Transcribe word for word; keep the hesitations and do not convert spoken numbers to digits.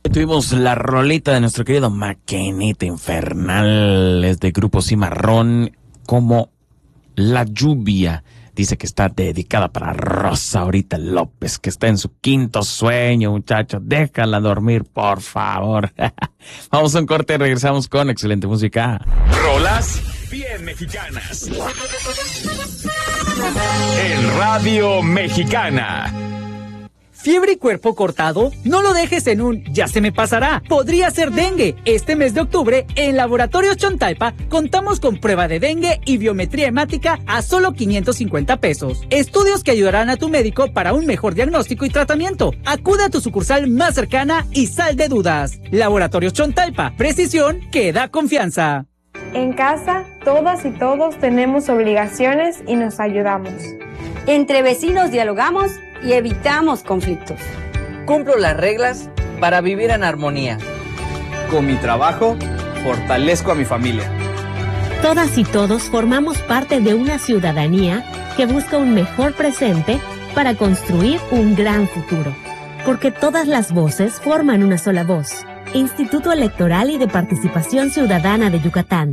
Tuvimos la rolita de nuestro querido Maquinita Infernal, es de Grupo Cimarrón, como La Lluvia. Dice que está dedicada para Rosa ahorita López, que está en su quinto sueño, muchachos. Déjala dormir, por favor. Vamos a un corte y regresamos con excelente música. Rolas bien mexicanas. En Radio Mexicana. ¿Fiebre y cuerpo cortado? No lo dejes en un "ya se me pasará". Podría ser dengue. Este mes de octubre, en Laboratorios Chontalpa, contamos con prueba de dengue y biometría hemática a solo quinientos cincuenta pesos. Estudios que ayudarán a tu médico para un mejor diagnóstico y tratamiento. Acude a tu sucursal más cercana y sal de dudas. Laboratorios Chontalpa. Precisión que da confianza. En casa, todas y todos tenemos obligaciones y nos ayudamos. Entre vecinos dialogamos y evitamos conflictos. Cumplo las reglas para vivir en armonía. Con mi trabajo, fortalezco a mi familia. Todas y todos formamos parte de una ciudadanía que busca un mejor presente para construir un gran futuro. Porque todas las voces forman una sola voz. Instituto Electoral y de Participación Ciudadana de Yucatán.